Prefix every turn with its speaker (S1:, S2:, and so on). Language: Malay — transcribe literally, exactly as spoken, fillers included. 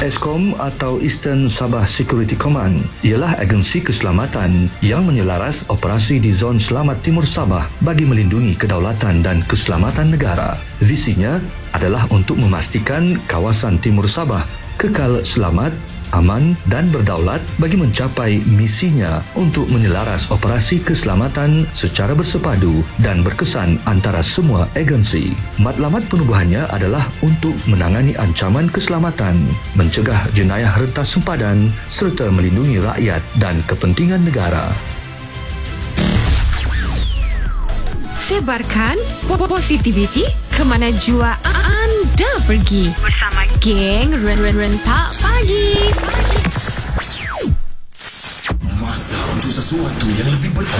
S1: ESCOM atau Eastern Sabah Security Command ialah agensi keselamatan yang menyelaras operasi di zon selamat Timur Sabah bagi melindungi kedaulatan dan keselamatan negara. Visinya adalah untuk memastikan kawasan Timur Sabah kekal selamat, aman dan berdaulat bagi mencapai misinya untuk menyelaras operasi keselamatan secara bersepadu dan berkesan antara semua agensi. Matlamat penubuhannya adalah untuk menangani ancaman keselamatan, mencegah jenayah rentas sempadan serta melindungi rakyat dan kepentingan negara.
S2: Sebarkan positiviti ke mana jua anda pergi bersama geng Rentak Pagi.
S3: Masa untuk sesuatu yang lebih berkualitas.